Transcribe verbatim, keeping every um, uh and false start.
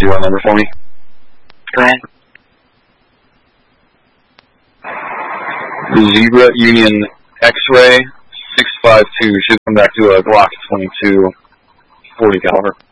you run number for me? Go ahead. Zebra Union X-Ray six five two should come back to a Glock twenty-two forty caliber.